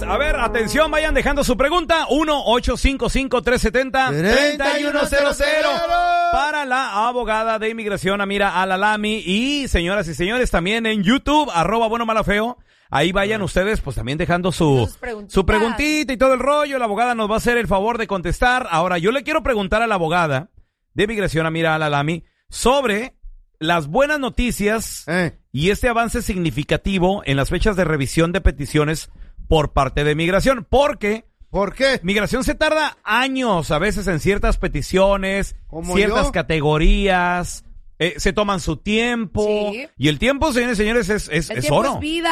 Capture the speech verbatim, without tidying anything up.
a ver, atención, vayan dejando su pregunta. uno ocho cinco cinco, tres siete cero, tres uno cero cero para la abogada de inmigración, Amira Al-Alami. Y señoras y señores, también en YouTube, arroba bueno mala feo. Ahí vayan ustedes, pues también dejando su, su preguntita y todo el rollo. La abogada nos va a hacer el favor de contestar. Ahora, yo le quiero preguntar a la abogada de inmigración, Amira Al-Alami, sobre las buenas noticias eh. y este avance significativo en las fechas de revisión de peticiones por parte de migración. Porque ¿Por qué? Migración se tarda años a veces en ciertas peticiones, ciertas yo? categorías. Eh, se toman su tiempo. Sí. Y el tiempo, señores y señores, es, es, es oro. Es vida.